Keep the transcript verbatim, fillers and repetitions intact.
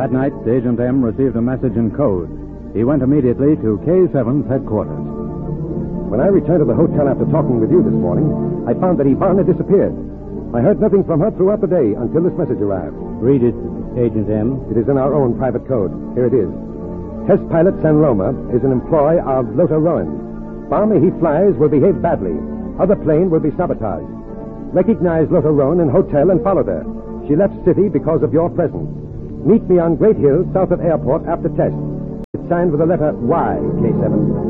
That night, Agent M received a message in code. He went immediately to K seven's headquarters. When I returned to the hotel after talking with you this morning, I found that Yvonne had disappeared. I heard nothing from her throughout the day until this message arrived. Read it, Agent M. It is in our own private code. Here it is. Test pilot San Roma is an employee of Lothar Rowan. Bomber he flies will behave badly. Other plane will be sabotaged. Recognize Lothar Rowan in hotel and followed her. She left city because of your presence. Meet me on Great Hill, south of airport, after test. It's signed with the letter Y, K seven.